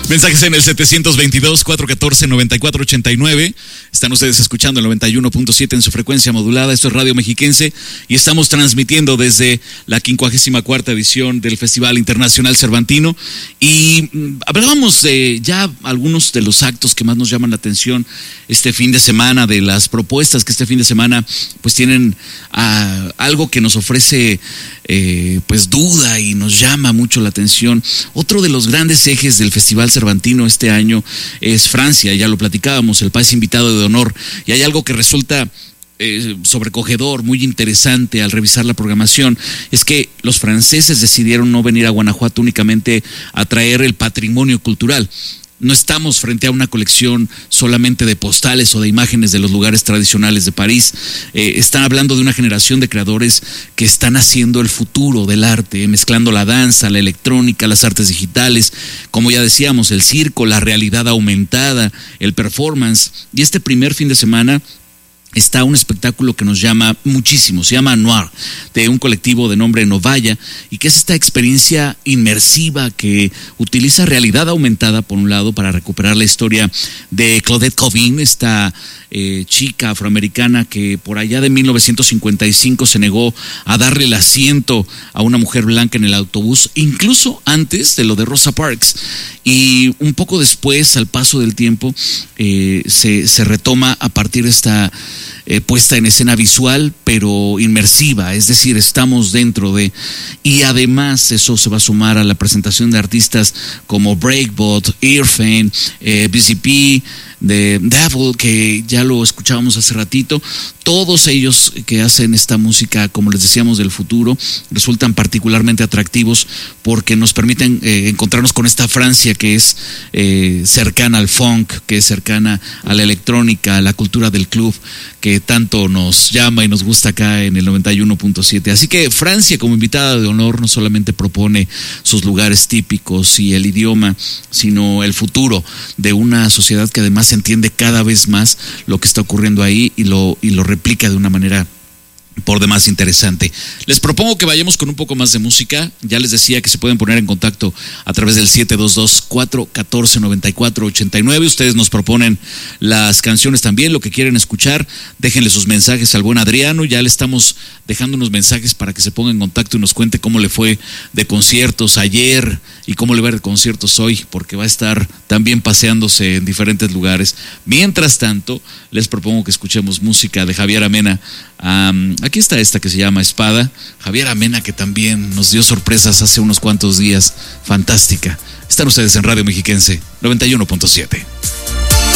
Mensajes en el 722-414-9489. Están ustedes escuchando el 91.7 en su frecuencia modulada. Esto es Radio Mexiquense y estamos transmitiendo desde la 54ª edición del Festival Internacional Cervantino. Y hablábamos de ya algunos de los actos que más nos llaman la atención este fin de semana, de las propuestas que este fin de semana pues tienen algo que nos ofrece pues duda y nos llama mucho la atención. Otro de los grandes ejes del Festival Cervantino este año es Francia, ya lo platicábamos, el país invitado de honor, y hay algo que resulta sobrecogedor, muy interesante al revisar la programación, es que los franceses decidieron no venir a Guanajuato únicamente a traer el patrimonio cultural. No estamos frente a una colección solamente de postales o de imágenes de los lugares tradicionales de París. Están hablando de una generación de creadores que están haciendo el futuro del arte, mezclando la danza, la electrónica, las artes digitales, como ya decíamos, el circo, la realidad aumentada, el performance. Y este primer fin de semana está un espectáculo que nos llama muchísimo, se llama Noir, de un colectivo de nombre Novaya, y que es esta experiencia inmersiva que utiliza realidad aumentada, por un lado, para recuperar la historia de Claudette Colvin, esta chica afroamericana que por allá de 1955 se negó a darle el asiento a una mujer blanca en el autobús, incluso antes de lo de Rosa Parks. Y un poco después, al paso del tiempo, se retoma a partir de esta puesta en escena visual, pero inmersiva, es decir, estamos dentro de, y además eso se va a sumar a la presentación de artistas como Breakbot, Earfane, BCP, de Devil, que ya lo escuchábamos hace ratito. Todos ellos que hacen esta música, como les decíamos, del futuro, resultan particularmente atractivos porque nos permiten encontrarnos con esta Francia que es cercana al funk, que es cercana a la electrónica, a la cultura del club, que tanto nos llama y nos gusta acá en el 91.7. Así que Francia, como invitada de honor, no solamente propone sus lugares típicos y el idioma, sino el futuro de una sociedad que además entiende cada vez más lo que está ocurriendo ahí y lo replica de una manera por demás interesante. Les propongo que vayamos con un poco más de música. Ya les decía que se pueden poner en contacto a través del 722-414-9489. Ustedes nos proponen las canciones también, lo que quieren escuchar. Déjenle sus mensajes al buen Adriano. Ya le estamos dejando unos mensajes para que se ponga en contacto y nos cuente cómo le fue de conciertos ayer y cómo le va de conciertos hoy, porque va a estar también paseándose en diferentes lugares. Mientras tanto, les propongo que escuchemos música de Javier Amena. Aquí está esta que se llama Espada. Javier Amena, que también nos dio sorpresas hace unos cuantos días. Fantástica. Están ustedes en Radio Mexiquense 91.7.